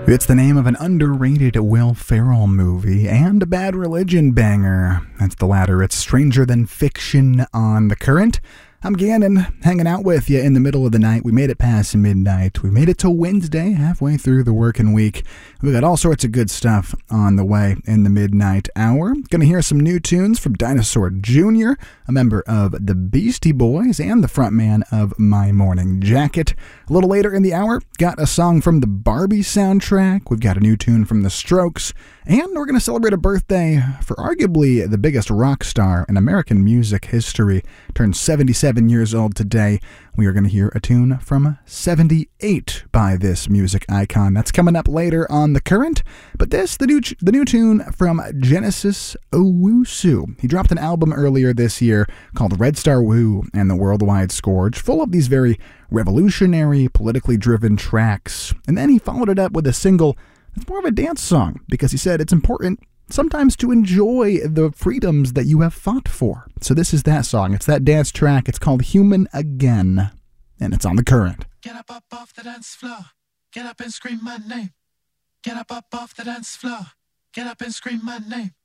It's the name of an underrated Will Ferrell movie and a Bad Religion banger. That's the latter. It's Stranger Than Fiction on The Current. I'm Gannon, hanging out with you in the middle of the night. We made it past midnight. We made it to Wednesday, halfway through the working week. We got all sorts of good stuff on the way in the midnight hour. Gonna hear some new tunes from Dinosaur Jr., a member of the Beastie Boys and the frontman of My Morning Jacket. A little later in the hour, got a song from the Barbie soundtrack. We've got a new tune from The Strokes. And we're going to celebrate a birthday for arguably the biggest rock star in American music history. Turned 77 years old today. We are going to hear a tune from 78 by this music icon. That's coming up later on The Current. But this, the new tune from Genesis Owusu. He dropped an album earlier this year called Red Star Woo and the Worldwide Scourge, full of these very revolutionary, politically driven tracks. And then he followed it up with a single. It's more of a dance song because he said it's important sometimes to enjoy the freedoms that you have fought for. So this is that song. It's that dance track. It's called Human Again, and it's on The Current. Get up off the dance floor. Get up and scream my name. Get up off the dance floor. Get up and scream my name.